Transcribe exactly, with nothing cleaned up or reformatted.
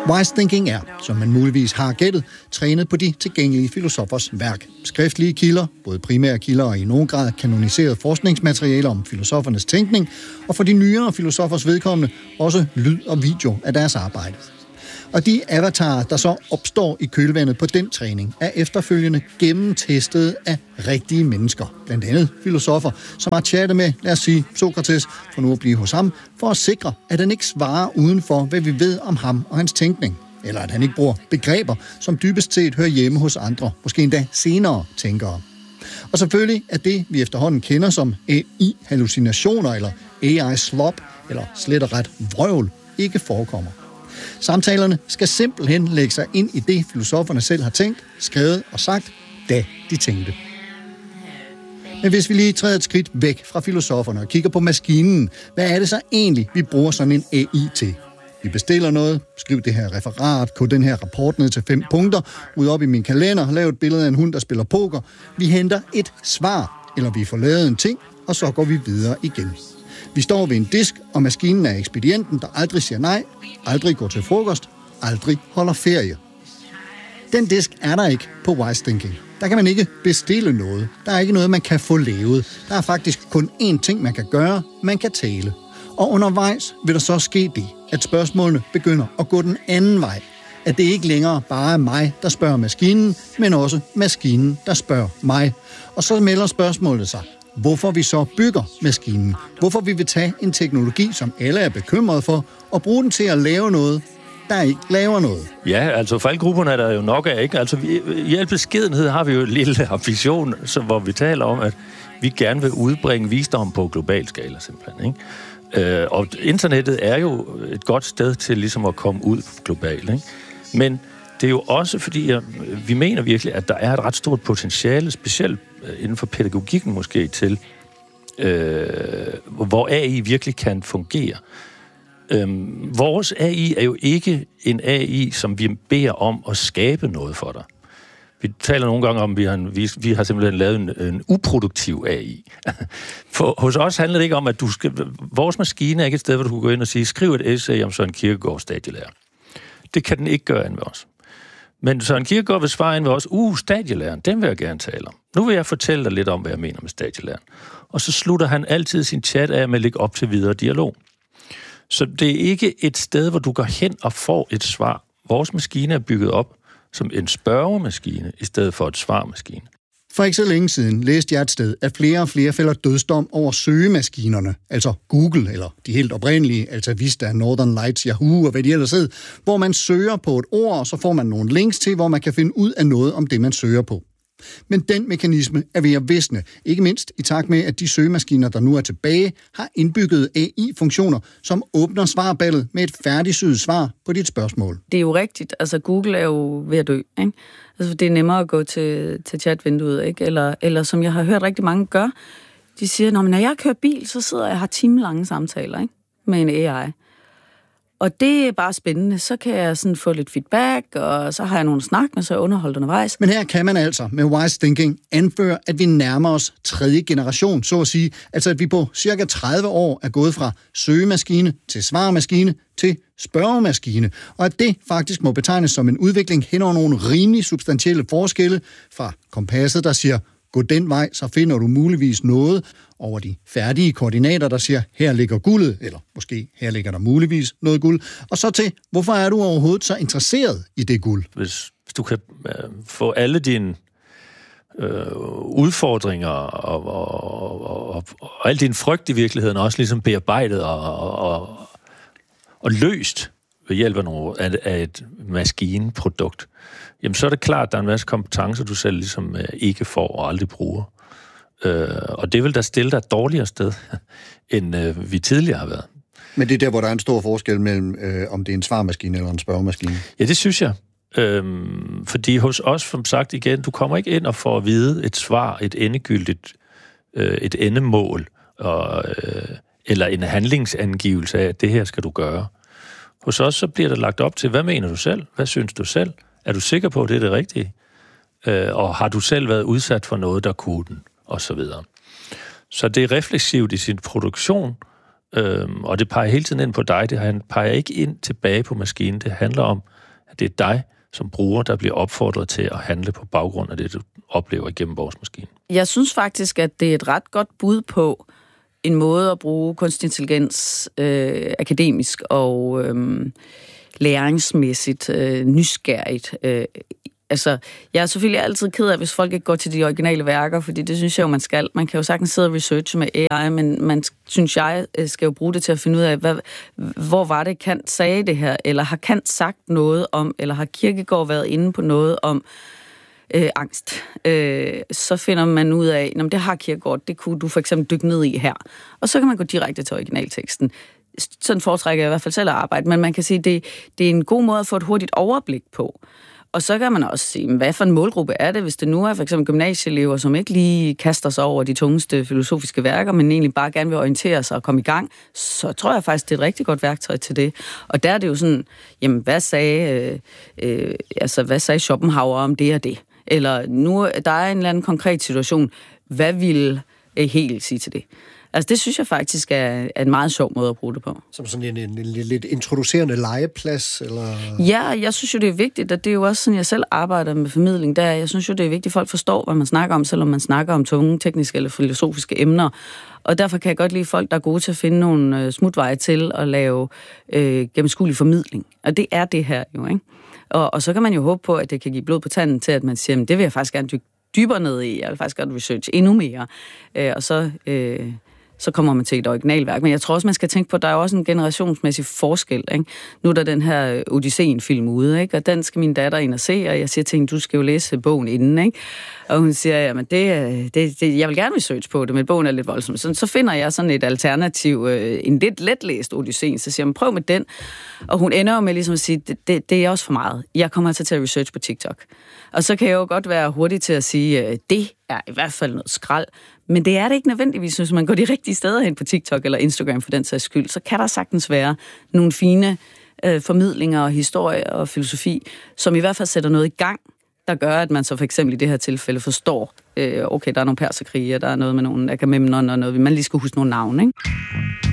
Wise Thinking er, som man muligvis har gættet, trænet på de tilgængelige filosofers værk. Skriftlige kilder, både primære kilder og i nogen grad kanoniseret forskningsmateriale om filosofernes tænkning, og for de nyere filosofers vedkommende også lyd og video af deres arbejde. Og de avatarer, der så opstår i kølvandet på den træning, er efterfølgende gennemtestet af rigtige mennesker. Blandt andet filosofer, som har chattet med, lad os sige, Sokrates, for nu at blive hos ham, for at sikre, at han ikke svarer uden for, hvad vi ved om ham og hans tænkning. Eller at han ikke bruger begreber, som dybest set hører hjemme hos andre, måske endda senere tænkere. Og selvfølgelig er det, vi efterhånden kender som A I-hallucinationer eller A I-slop, eller slet og ret vrøvl, ikke forekommer. Samtalerne skal simpelthen lægge sig ind i det, filosoferne selv har tænkt, skrevet og sagt, da de tænkte. Men hvis vi lige træder et skridt væk fra filosoferne og kigger på maskinen, hvad er det så egentlig, vi bruger sådan en A I til? Vi bestiller noget, skriv det her referat, kod den her rapport ned til fem punkter, ud op i min kalender, lav et billede af en hund, der spiller poker. Vi henter et svar, eller vi får lavet en ting, og så går vi videre igen. Vi står ved en disk, og maskinen er ekspedienten, der aldrig siger nej, aldrig går til frokost, aldrig holder ferie. Den disk er der ikke på Wise Thinking. Der kan man ikke bestille noget. Der er ikke noget, man kan få lavet. Der er faktisk kun én ting, man kan gøre. Man kan tale. Og undervejs vil der så ske det, at spørgsmålene begynder at gå den anden vej. At det ikke længere bare er mig, der spørger maskinen, men også maskinen, der spørger mig. Og så melder spørgsmålet sig. Hvorfor vi så bygger maskinen. Hvorfor vi vil tage en teknologi, som alle er bekymrede for, og bruge den til at lave noget, der ikke laver noget. Ja, altså faldgrupperne er der jo nok af, ikke? Altså i al beskedenhed har vi jo en lille ambition, så, hvor vi taler om, at vi gerne vil udbringe visdom på global skala, simpelthen, ikke? Øh, og internettet er jo et godt sted til ligesom at komme ud globalt, ikke? Men det er jo også fordi, at vi mener virkelig, at der er et ret stort potentiale, specielt inden for pædagogikken måske, til øh, hvor A I virkelig kan fungere. Øhm, vores A I er jo ikke en A I, som vi beder om at skabe noget for dig. Vi taler nogle gange om, at vi har, vi, vi har simpelthen lavet en, en uproduktiv A I. For hos os handler det ikke om, at du skal... Vores maskine er ikke et sted, hvor du kan gå ind og sige, skriv et essay om Søren Kierkegaard, stadielærer. Det kan den ikke gøre ind ved os. Men Søren Kierkegaard vil svare ind ved os, uh, stadielæren, den vil jeg gerne tale om. Nu vil jeg fortælle dig lidt om, hvad jeg mener med stadielæren. Og så slutter han altid sin chat af med at lægge op til videre dialog. Så det er ikke et sted, hvor du går hen og får et svar. Vores maskine er bygget op som en spørgemaskine, i stedet for et svarmaskine. For ikke så længe siden læste jeg et sted, at flere og flere fælder dødsdom over søgemaskinerne, altså Google, eller de helt oprindelige, Alta Vista, Northern Lights, Yahoo og hvad de ellers hedder, hvor man søger på et ord, og så får man nogle links til, hvor man kan finde ud af noget om det, man søger på. Men den mekanisme er ved at visne, ikke mindst i takt med, at de søgemaskiner, der nu er tilbage, har indbygget A I-funktioner, som åbner svarballet med et færdigsyet svar på dit spørgsmål. Det er jo rigtigt. Altså, Google er jo ved at dø, ikke? Altså, det er nemmere at gå til, til chatvinduet, ikke? Eller, eller som jeg har hørt rigtig mange gør, de siger, når jeg kører bil, så sidder jeg og har timelange samtaler, ikke? Med en A I. Og det er bare spændende. Så kan jeg sådan få lidt feedback, og så har jeg nogle snak med, så jeg underholdt undervejs. Men her kan man altså med Wise Thinking anføre, at vi nærmer os tredje generation, så at sige. Altså at vi på cirka tredive år er gået fra søgemaskine til svarmaskine til spørgemaskine. Og at det faktisk må betegnes som en udvikling hen over nogle rimelig substantielle forskelle fra kompasset, der siger, gå den vej, så finder du muligvis noget, over de færdige koordinater, der siger, her ligger guldet, eller måske her ligger der muligvis noget guld, og så til, hvorfor er du overhovedet så interesseret i det guld? Hvis, hvis du kan øh, få alle dine øh, udfordringer og, og, og, og, og al din frygt i virkeligheden også ligesom bearbejdet og, og, og løst ved hjælp af, nogle, af, af et maskineprodukt, jamen så er det klart, at der er en masse kompetencer, du selv ligesom øh, ikke får og aldrig bruger. Øh, og det vil da stille dig et dårligere sted, end øh, vi tidligere har været. Men det er der, hvor der er en stor forskel mellem, øh, om det er en svarmaskine eller en spørgemaskine? Ja, det synes jeg. Øhm, fordi hos os, som sagt igen, du kommer ikke ind og får at vide et svar, et endegyldigt, øh, et endemål, og, øh, eller en handlingsangivelse af, at det her skal du gøre. Hos os så bliver der lagt op til, hvad mener du selv? Hvad synes du selv? Er du sikker på, at det er det rigtige? Øh, og har du selv været udsat for noget, der kunne den? Og så videre. Så det er refleksivt i sin produktion, Øhm, og det peger hele tiden ind på dig. Det peger ikke ind tilbage på maskinen. Det handler om, at det er dig som bruger, der bliver opfordret til at handle på baggrund af det, du oplever igennem vores maskine. Jeg synes faktisk, at det er et ret godt bud på en måde at bruge kunstig intelligens øh, akademisk og øh, læringsmæssigt, øh, nysgerrigt. Øh, altså, jeg er selvfølgelig altid ked af, hvis folk ikke går til de originale værker, fordi det synes jeg jo, man skal. Man kan jo sagtens sidde og researche med A I, men man, synes jeg, skal jo bruge det til at finde ud af, hvad, hvor var det Kant sagde det her, eller har Kant sagt noget om, eller har Kierkegaard været inde på noget om øh, angst. Øh, så finder man ud af, at det har Kierkegaard, det kunne du for eksempel dykke ned i her. Og så kan man gå direkte til originalteksten. Sådan foretrækker jeg i hvert fald selv at arbejde, men man kan sige, at det, det er en god måde at få et hurtigt overblik på. Og så kan man også sige, hvad for en målgruppe er det, hvis det nu er for eksempel gymnasieelever, som ikke lige kaster sig over de tungeste filosofiske værker, men egentlig bare gerne vil orientere sig og komme i gang, så tror jeg faktisk, det er et rigtig godt værktøj til det. Og der er det jo sådan, jamen hvad sagde, øh, øh, altså, hvad sagde Schopenhauer om det og det? Eller nu, der er en eller anden konkret situation, hvad vil Hegel sige til det? Altså, det synes jeg faktisk er, er en meget sjov måde at bruge det på. Som sådan en, en, en lidt introducerende legeplads? Eller? Ja, jeg synes jo, det er vigtigt, og det er jo også sådan, jeg selv arbejder med formidling. Der, jeg synes jo, det er vigtigt, at folk forstår, hvad man snakker om, selvom man snakker om tunge, tekniske eller filosofiske emner. Og derfor kan jeg godt lide folk, der er gode til at finde nogle øh, smutveje til at lave øh, gennemskuelig formidling. Og det er det her jo, ikke? Og, og så kan man jo håbe på, at det kan give blod på tanden til, at man siger, det vil jeg faktisk gerne dykke dybere ned i. Jeg vil faktisk godt research endnu mere. Øh, og så... Øh, så kommer man til et originalværk. Men jeg tror også, man skal tænke på, at der er også en generationsmæssig forskel. Ikke? Nu er der den her Odysseen-film ude, ikke? Og den skal min datter ind og se, og jeg siger til hende, du skal jo læse bogen inden. Ikke? Og hun siger, jamen det, det, det, jeg vil gerne research på det, men bogen er lidt voldsom. Så, så finder jeg sådan et alternativ, en lidt letlæst Odysseen, så siger jeg, prøv med den. Og hun ender jo med ligesom at sige, det, det, det er også for meget. Jeg kommer altså til at research på TikTok. Og så kan jeg jo godt være hurtig til at sige, det er i hvert fald noget skrald. Men det er det ikke nødvendigvis, hvis man går de rigtige steder hen på TikTok eller Instagram for den sags skyld. Så kan der sagtens være nogle fine øh, formidlinger og historie og filosofi, som i hvert fald sætter noget i gang, der gør, at man så for eksempel i det her tilfælde forstår, øh, okay, der er nogle perserkrige, der er noget med nogle agamemnon og noget, man lige skal huske nogle navne, ikke?